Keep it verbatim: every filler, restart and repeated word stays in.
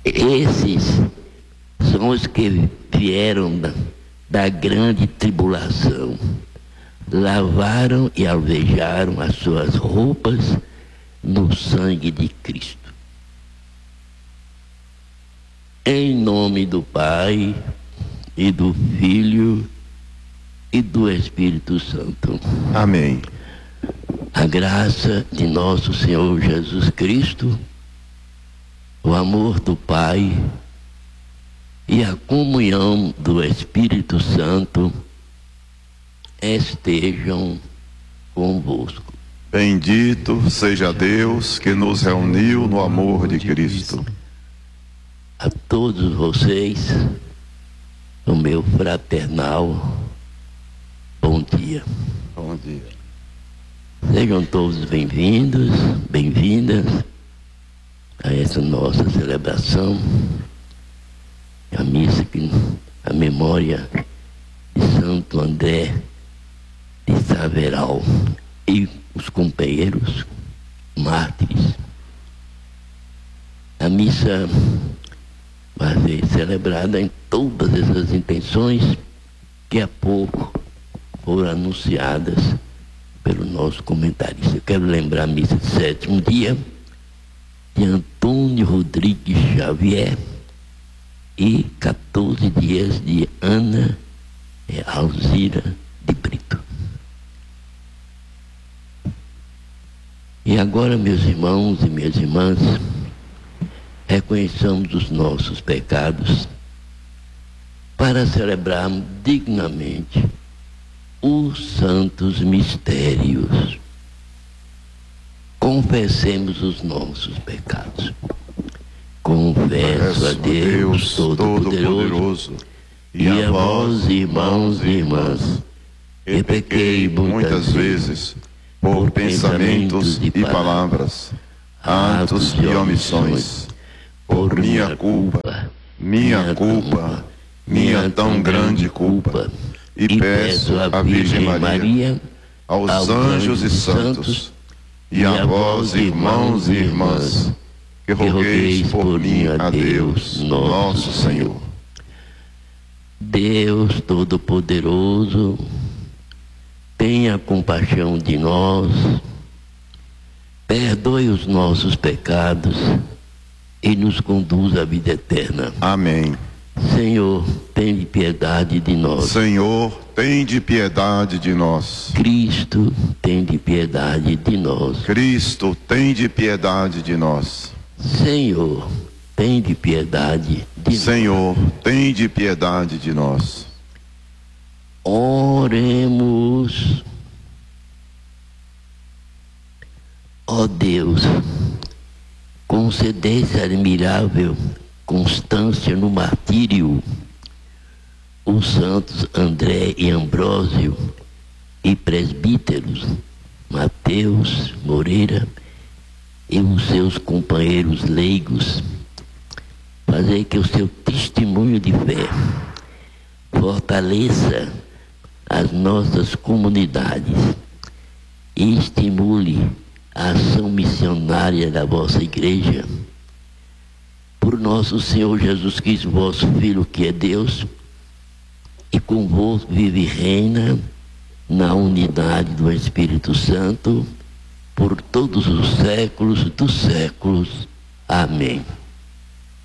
Esses são os que vieram da, da grande tribulação, lavaram e alvejaram as suas roupas no sangue de Cristo. Em nome do Pai, e do Filho, e do Espírito Santo. Amém. A graça de nosso Senhor Jesus Cristo, o amor do Pai e a comunhão do Espírito Santo estejam convosco. Bendito seja Deus que nos reuniu no amor de Cristo. A todos vocês, o meu fraternal bom dia. Bom dia. Sejam todos bem-vindos, bem-vindas a essa nossa celebração, a missa que a memória de Santo André de Saveral e os companheiros mártires. A missa vai ser celebrada em todas essas intenções que há pouco foram anunciadas pelo nosso comentarista. Eu quero lembrar a missa de sétimo dia de Antônio Rodrigues Xavier e quatorze dias de Ana é, Alzira de Brito. E agora, meus irmãos e minhas irmãs, reconheçamos os nossos pecados para celebrarmos dignamente os santos mistérios. Confessemos os nossos pecados. Confesso a Deus Todo-Poderoso e a vós, irmãos e irmãs, que pequei muitas vezes por pensamentos e palavras, atos e omissões, por minha culpa, minha culpa, minha tão grande culpa, e peço à Virgem Maria, aos anjos e santos, e a vós, irmãos e irmãs, que rogueis por mim a Deus, nosso Senhor. Deus Todo-Poderoso, tenha compaixão de nós, perdoe os nossos pecados e nos conduz à vida eterna. Amém. Senhor, tem de piedade de nós. Senhor, tem de piedade de nós. Cristo, tem de piedade de nós. Cristo, tem de piedade de nós. Senhor, tem de piedade de nós. Senhor, tem de piedade de nós. Oremos. Ó Deus, concedesse admirável constância no martírio os santos André e Ambrósio e presbíteros Mateus Moreira e os seus companheiros leigos. Fazer que o seu testemunho de fé fortaleça as nossas comunidades e estimule a ação missionária da vossa igreja. Por nosso Senhor Jesus Cristo, vosso Filho, que é Deus, e convosco vive e reina na unidade do Espírito Santo, por todos os séculos dos séculos. Amém.